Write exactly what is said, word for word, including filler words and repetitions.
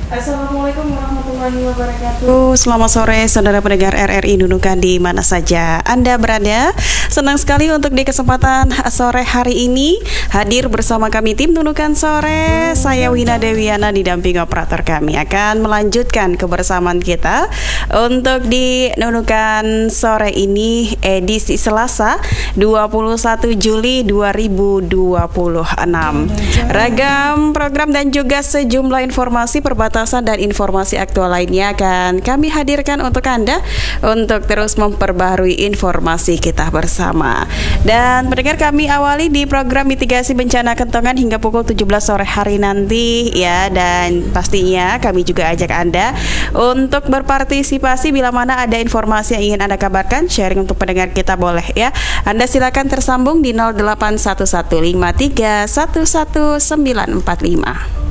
Assalamualaikum warahmatullahi wabarakatuh. Selamat sore saudara pendengar R R I Nunukan di mana saja Anda berada. Senang sekali untuk di kesempatan sore hari ini hadir bersama kami tim Nunukan Sore. Saya Wina Dewiana didampingi operator kami akan melanjutkan kebersamaan kita untuk di Nunukan Sore ini edisi Selasa dua puluh satu Juli dua ribu dua puluh enam. Ragam program dan juga sejumlah informasi perbatasan dan informasi aktual lainnya akan kami hadirkan untuk Anda untuk terus memperbaharui informasi kita bersama. Dan pendengar, kami awali di program mitigasi bencana kentongan hingga pukul tujuh belas sore hari nanti ya, dan pastinya kami juga ajak Anda untuk berpartisipasi bila mana ada informasi yang ingin Anda kabarkan, sharing untuk pendengar kita boleh ya. Anda silakan tersambung di nol delapan satu satu lima tiga satu satu sembilan empat lima.